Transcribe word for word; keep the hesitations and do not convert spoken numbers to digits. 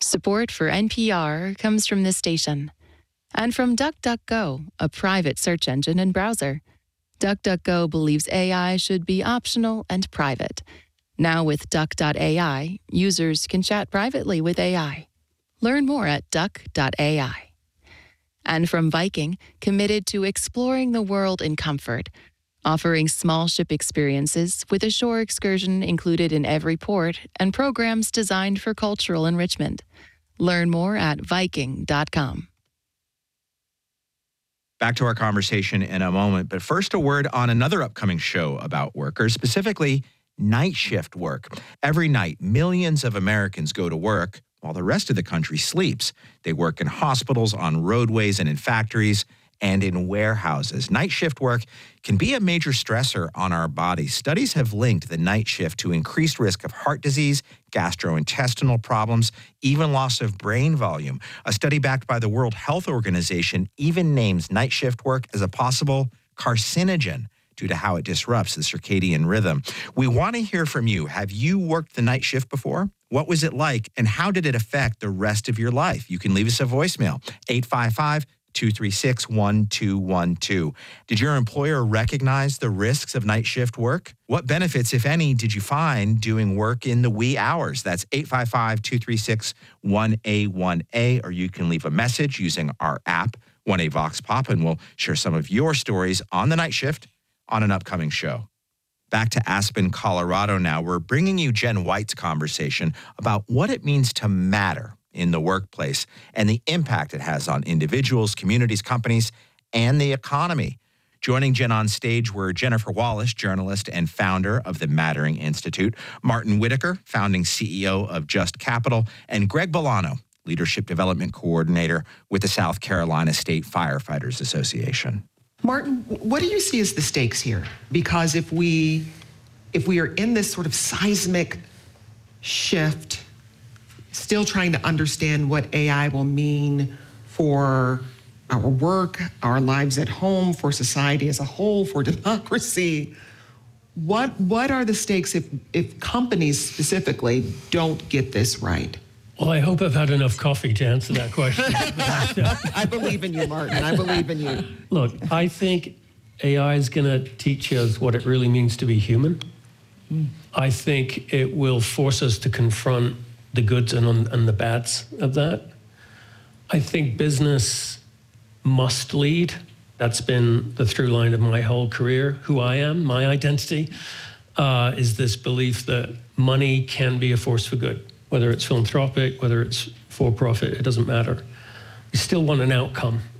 Support for N P R comes from this station and from DuckDuckGo, a private search engine and browser. DuckDuckGo believes A I should be optional and private. Now with Duck dot A I, users can chat privately with A I. Learn more at Duck dot A I. And from Viking, committed to exploring the world in comfort, offering small ship experiences with a shore excursion included in every port and programs designed for cultural enrichment. Learn more at Viking dot com. Back to our conversation in a moment, but first a word on another upcoming show about workers, specifically night shift work. Every night, millions of Americans go to work while the rest of the country sleeps. They work in hospitals, on roadways, and in factories, and in warehouses. Night shift work can be a major stressor on our bodies. Studies have linked the night shift to increased risk of heart disease, gastrointestinal problems, even loss of brain volume. A study backed by the World Health Organization even names night shift work as a possible carcinogen due to how it disrupts the circadian rhythm. We want to hear from you. Have you worked the night shift before? What was it like, and how did it affect the rest of your life? You can leave us a voicemail, eight five five, two three six, one two one two. Did your employer recognize the risks of night shift work? What benefits, if any, did you find doing work in the wee hours? That's eight five five, two three six, one A one A, or you can leave a message using our app, one A Vox Pop, and we'll share some of your stories on the night shift on an upcoming show. Back to Aspen, Colorado now. We're bringing you Jen White's conversation about what it means to matter in the workplace and the impact it has on individuals, communities, companies, and the economy. Joining Jen on stage were Jennifer Wallace, journalist and founder of the Mattering Institute, Martin Whitaker, founding C E O of Just Capital, and Greg Bolano, leadership development coordinator with the South Carolina State Firefighters Association. Martin, what do you see as the stakes here? Because if we if we are in this sort of seismic shift, still trying to understand what A I will mean for our work, our lives at home, for society as a whole, for democracy, what what are the stakes if if companies specifically don't get this right? Well, I hope I've had enough coffee to answer that question. I believe in you, Martin. I believe in you. Look, I think A I is going to teach us what it really means to be human. Mm. I think it will force us to confront the goods and, and the bads of that. I think business must lead. That's been the through line of my whole career. Who I am, my identity, uh, is this belief that money can be a force for good. Whether it's philanthropic, whether it's for profit, it doesn't matter. We still want an outcome.